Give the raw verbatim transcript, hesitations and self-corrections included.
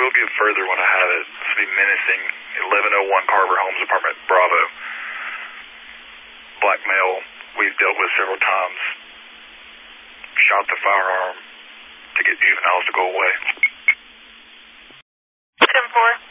it'll get further when I have it. This will be menacing. eleven oh one Carver Homes Apartment, Bravo. Black male we've dealt with several times. Shot the firearm to get juveniles to go away. ten four.